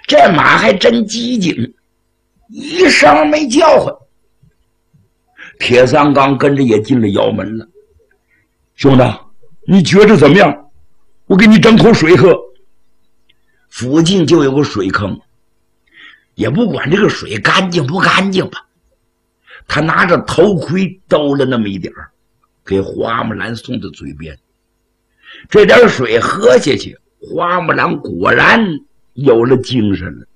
这马还真机警，一声没叫唤。铁三刚跟着也进了窑门了。兄弟，你觉着怎么样？我给你整口水喝。附近就有个水坑，也不管这个水干净不干净吧，他拿着头盔兜了那么一点儿，给花木兰送到嘴边。这点水喝下去，花木兰果然有了精神了。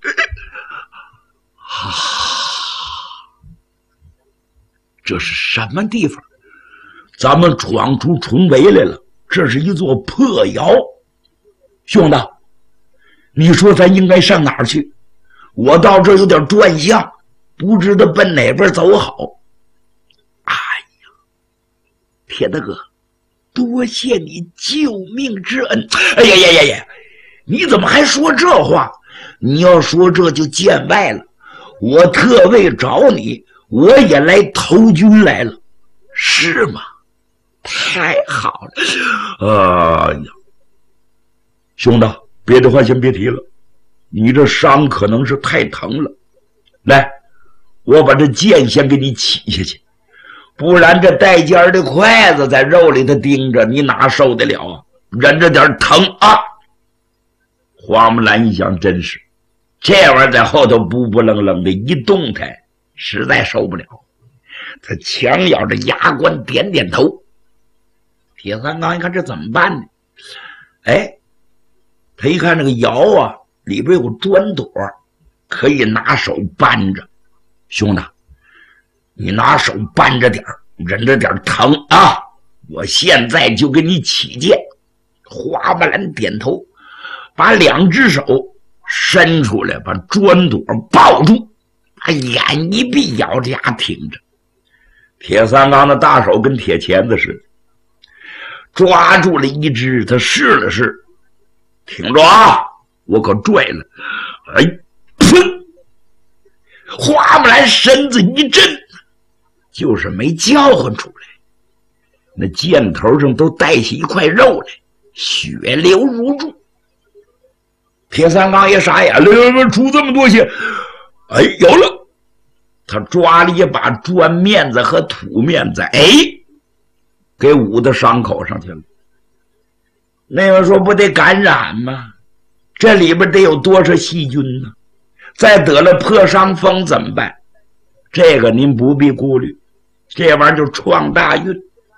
这是什么地方？咱们闯出重围来了，这是一座破窑。兄弟，你说咱应该上哪儿去？我到这有点转向，不知道奔哪边走好。哎呀，铁大哥，多谢你救命之恩！哎呀呀呀呀，你怎么还说这话？你要说这就见外了。我特为找你，我也来投军来了。是吗？太好了！哎呀，兄弟，别的话先别提了，你这伤可能是太疼了。来，我把这剑先给你起下去，不然这带尖的筷子在肉里头钉着，你哪受得了啊？忍着点疼啊！花木兰一想，真是这玩意儿在后头不不愣愣的一动弹，实在受不了。他强咬着牙关，点点头。铁三刚一看这怎么办呢？哎，他一看这个窑啊，里边有个砖垛，可以拿手扳着。兄弟，你拿手扳着点儿，忍着点疼啊！我现在就给你起剑。花木兰点头，把两只手伸出来，把砖垛抱住，把眼一闭，咬着牙挺着。铁三刚的大手跟铁钳子似的，抓住了一只，他试了试，挺着啊！我可拽了，哎，砰！花木兰身子一震，就是没叫唤出来，那箭头上都带起一块肉来，血流如注。铁三刚也傻眼了，出这么多血，哎，有了！他抓了一把砖面子和土面子，哎，给捂到伤口上去了。那人说不得感染吗？这里边得有多少细菌呢？再得了破伤风怎么办？这个您不必顾虑，这玩意儿就创大运。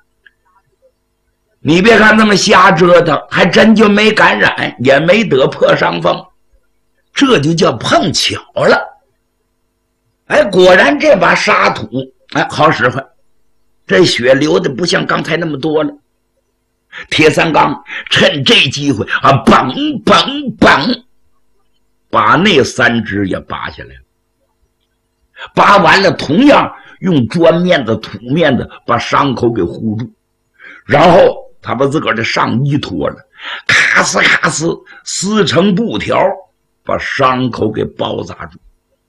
你别看那么瞎折腾，还真就没感染，也没得破伤风，这就叫碰巧了。哎，果然这把沙土，哎，好使唤，这血流的不像刚才那么多了。铁三刚趁这机会啊，嘣嘣嘣，把那三只也拔下来了。拔完了，同样用砖面子、土面子把伤口给糊住，然后他把自个儿的上衣脱了，咔呲咔呲撕成布条，把伤口给包扎住。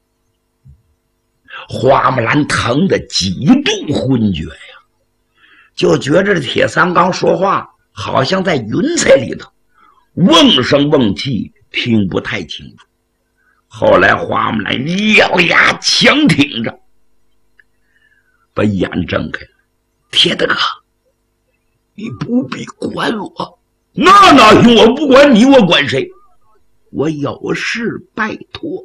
花木兰疼得几度昏厥呀，就觉着铁三刚说话好像在云彩里头，瓮声瓮气，听不太清楚。后来花木兰咬牙强挺着，把眼睁开了。铁大哥，你不必管我。那哪行，我不管你，我管谁？我有事拜托。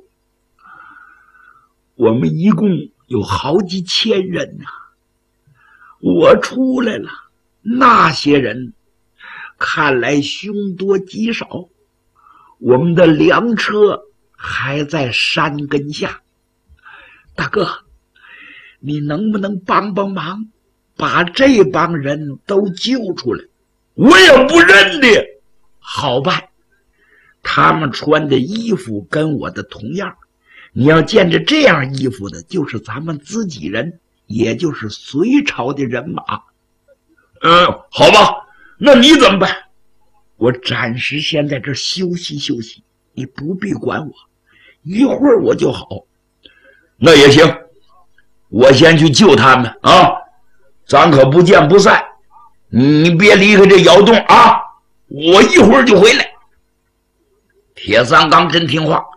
我们一共有好几千人啊，我出来了，那些人看来凶多吉少，我们的粮车还在山根下。大哥，你能不能帮帮忙，把这帮人都救出来？我也不认的。好办，他们穿的衣服跟我的同样，你要见着这样衣服的，就是咱们自己人，也就是隋朝的人马。好吧，那你怎么办？我暂时先在这休息休息，你不必管我，一会儿我就好。那也行，我先去救他们啊，咱可不见不散。你别离开这窑洞啊，我一会儿就回来。铁三刚真听话，